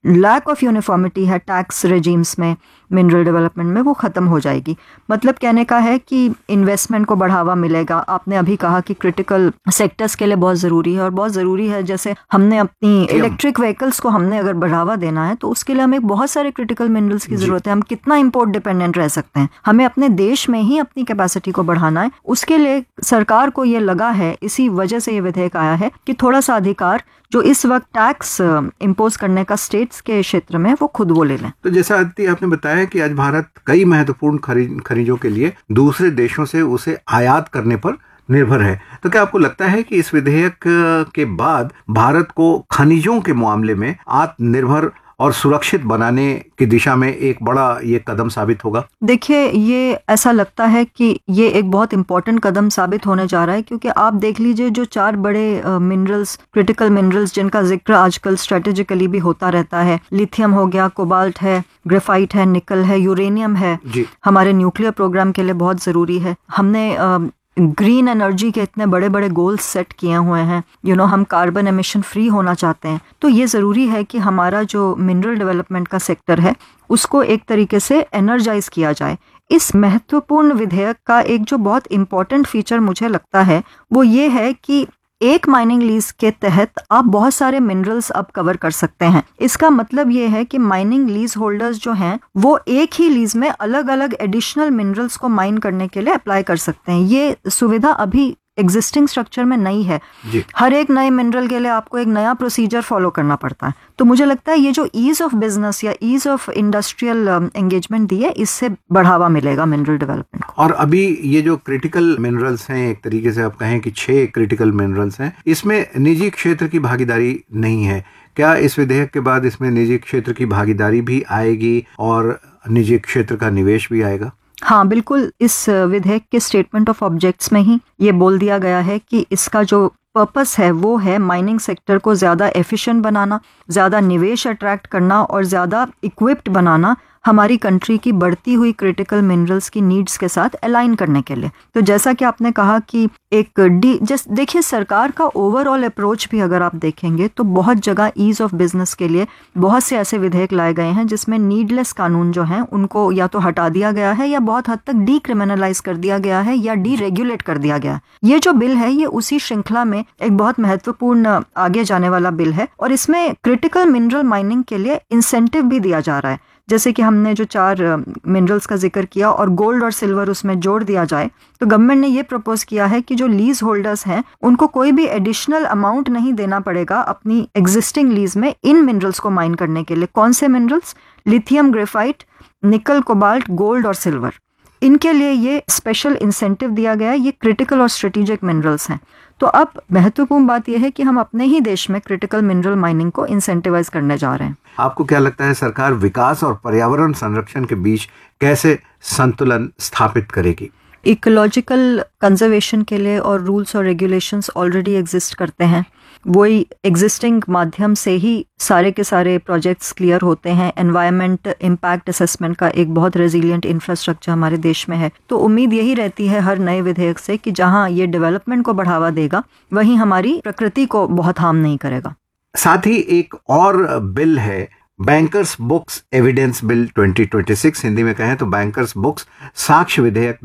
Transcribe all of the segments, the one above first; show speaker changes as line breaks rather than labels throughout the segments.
Lack of uniformity है tax regimes में, mineral development में, वो ख़त्म हो जाएगी। मतलब कहने का है कि इन्वेस्टमेंट को बढ़ावा मिलेगा। आपने अभी कहा कि क्रिटिकल सेक्टर्स के लिए बहुत ज़रूरी है, और बहुत ज़रूरी है, जैसे हमने अपनी इलेक्ट्रिक व्हीकल्स को हमने अगर बढ़ावा देना है तो उसके लिए हमें बहुत सारे क्रिटिकल मिनरल्स की ज़रूरत है। हम कितना इम्पोर्ट डिपेंडेंट रह सकते हैं? हमें अपने देश में ही अपनी कैपेसिटी को बढ़ाना है। उसके लिए सरकार को ये लगा है, इसी वजह से ये विधेयक आया है कि थोड़ा सा अधिकार जो इस वक्त टैक्स इम्पोज करने का स्टेट्स के क्षेत्र में, वो खुद वो ले लें।
तो जैसा आदित्य आपने बताया कि आज भारत कई महत्वपूर्ण खनिजों के लिए दूसरे देशों से उसे आयात करने पर निर्भर है, तो क्या आपको लगता है कि इस विधेयक के बाद भारत को खनिजों के मामले में आत्मनिर्भर और सुरक्षित बनाने की दिशा में एक बड़ा ये कदम साबित होगा?
देखिए, ये ऐसा लगता है कि ये एक बहुत इंपॉर्टेंट कदम साबित होने जा रहा है, क्योंकि आप देख लीजिए जो 4 बड़े मिनरल्स, क्रिटिकल मिनरल्स जिनका जिक्र आजकल स्ट्रेटेजिकली भी होता रहता है, लिथियम हो गया, कोबाल्ट है, ग्रेफाइट है, निकल है, यूरेनियम है, हमारे न्यूक्लियर प्रोग्राम के लिए बहुत ज़रूरी है। हमने ग्रीन एनर्जी के इतने बड़े बड़े गोल्स सेट किए हुए हैं, हम कार्बन एमिशन फ्री होना चाहते हैं। तो ये ज़रूरी है कि हमारा जो मिनरल डेवलपमेंट का सेक्टर है उसको एक तरीके से एनर्जाइज किया जाए। इस महत्वपूर्ण विधेयक का एक जो बहुत इम्पॉर्टेंट फीचर मुझे लगता है वो ये है कि एक माइनिंग लीज के तहत आप बहुत सारे मिनरल्स अब कवर कर सकते हैं। इसका मतलब ये है कि माइनिंग लीज होल्डर्स जो हैं वो एक ही लीज में अलग अलग एडिशनल मिनरल्स को माइन करने के लिए अप्लाई कर सकते हैं। ये सुविधा अभी एग्जिस्टिंग स्ट्रक्चर में नहीं है। हर एक नए मिनरल के लिए आपको एक नया प्रोसीजर फॉलो करना पड़ता है। तो मुझे लगता है ये जो ईज ऑफ बिजनेस या ईज ऑफ इंडस्ट्रियल एंगेजमेंट दी है, इससे बढ़ावा मिलेगा मिनरल डेवलपमेंट को।
और अभी ये जो क्रिटिकल मिनरल्स हैं, एक तरीके से आप कहें कि 6 क्रिटिकल मिनरल्स हैं, इसमें निजी क्षेत्र की भागीदारी नहीं है। क्या इस विधेयक के बाद इसमें निजी क्षेत्र की भागीदारी भी आएगी और निजी क्षेत्र का निवेश भी आएगा?
हाँ, बिल्कुल। इस विधेयक के स्टेटमेंट ऑफ ऑब्जेक्ट्स में ही ये बोल दिया गया है कि इसका जो पर्पस है वो है माइनिंग सेक्टर को ज़्यादा एफिशिएंट बनाना, ज़्यादा निवेश अट्रैक्ट करना और ज़्यादा इक्विप्ड बनाना, हमारी कंट्री की बढ़ती हुई क्रिटिकल मिनरल्स की नीड्स के साथ अलाइन करने के लिए। तो जैसा कि आपने कहा कि एक देखिए, सरकार का ओवरऑल अप्रोच भी अगर आप देखेंगे तो बहुत जगह ईज ऑफ बिजनेस के लिए बहुत से ऐसे विधेयक लाए गए हैं जिसमें नीडलेस कानून जो हैं उनको या तो हटा दिया गया है या बहुत हद तक डीक्रिमिनलाइज कर दिया गया है या डीरेगुलेट कर दिया गया है। ये जो बिल है ये उसी श्रृंखला में एक बहुत महत्वपूर्ण आगे जाने वाला बिल है, और इसमें क्रिटिकल मिनरल माइनिंग के लिए इंसेंटिव भी दिया जा रहा है। जैसे कि हमने जो 4 मिनरल्स का जिक्र किया और गोल्ड और सिल्वर उसमें जोड़ दिया जाए, तो गवर्नमेंट ने ये प्रपोज किया है कि जो लीज होल्डर्स हैं उनको कोई भी एडिशनल अमाउंट नहीं देना पड़ेगा अपनी एग्जिस्टिंग लीज में इन मिनरल्स को माइन करने के लिए। कौन से मिनरल्स? लिथियम, ग्रेफाइट, निकल, कोबाल्ट, गोल्ड और सिल्वर। इनके लिए ये स्पेशल इंसेंटिव दिया गया है। ये क्रिटिकल और स्ट्रेटेजिक मिनरल्स हैं। तो अब महत्वपूर्ण बात यह है कि हम अपने ही देश में क्रिटिकल मिनरल माइनिंग को इंसेंटिवाइज करने जा रहे हैं।
आपको क्या लगता है सरकार विकास और पर्यावरण संरक्षण के बीच कैसे संतुलन स्थापित करेगी?
इकोलॉजिकल कंजर्वेशन के लिए और रूल्स और रेगुलेशंस ऑलरेडी एग्जिस्ट करते हैं। वही एग्जिस्टिंग माध्यम से ही सारे के सारे प्रोजेक्ट्स क्लियर होते हैं। एनवायरनमेंट इम्पैक्ट असेसमेंट का एक बहुत रेजिलिएंट इंफ्रास्ट्रक्चर हमारे देश में है। तो उम्मीद यही रहती है हर नए विधेयक से कि जहां ये डेवलपमेंट को बढ़ावा देगा वहीं हमारी प्रकृति को बहुत हार्म नहीं करेगा।
साथ ही एक और बिल है, bankers books evidence bill 2026, Hindi में कहें तो बैंकर्स बुक्स साक्ष्य विधेयक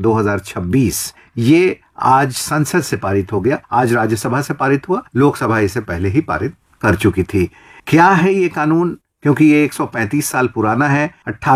2026। ये आज संसद से पारित हो गया, आज राज्यसभा से पारित हुआ, लोकसभा इसे पहले ही पारित कर चुकी थी। क्या है ये कानून? क्योंकि ये 135 साल पुराना है,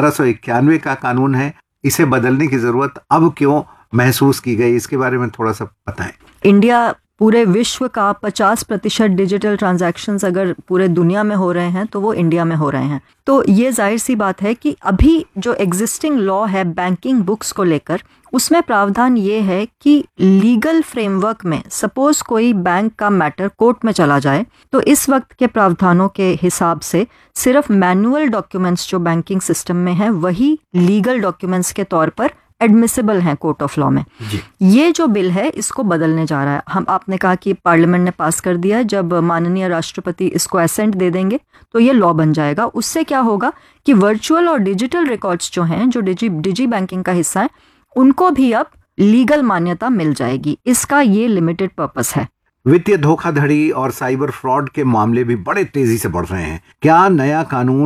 1891 का कानून है, इसे बदलने की जरूरत अब क्यों महसूस की गई, इसके बारे में थोड़ा सा बताएं।
इंडिया पूरे विश्व का 50% डिजिटल ट्रांजैक्शंस अगर पूरे दुनिया में हो रहे हैं तो वो इंडिया में हो रहे हैं। तो ये जाहिर सी बात है कि अभी जो एग्जिस्टिंग लॉ है बैंकिंग बुक्स को लेकर, उसमें प्रावधान ये है कि लीगल फ्रेमवर्क में सपोज कोई बैंक का मैटर कोर्ट में चला जाए तो इस वक्त के प्रावधानों के हिसाब से सिर्फ मैनुअल डॉक्यूमेंट्स जो बैंकिंग सिस्टम में है वही लीगल डॉक्यूमेंट्स के तौर पर एडमिसिबल हैं कोर्ट ऑफ लॉ में। ये जो बिल है इसको बदलने जा रहा है। आपने कहा कि पार्लियामेंट ने पास कर दिया, जब माननीय राष्ट्रपति इसको एसेंट दे देंगे तो ये लॉ बन जाएगा। उससे क्या होगा कि वर्चुअल और डिजिटल रिकॉर्ड्स जो हैं, जो डिजी बैंकिंग का हिस्सा है, उनको भी अब लीगल मान्यता मिल जाएगी। इसका ये लिमिटेड पर्पस है।
वित्तीय धोखाधड़ी और साइबर फ्रॉड के मामले भी बड़े तेजी से बढ़ रहे हैं। क्या नया कानून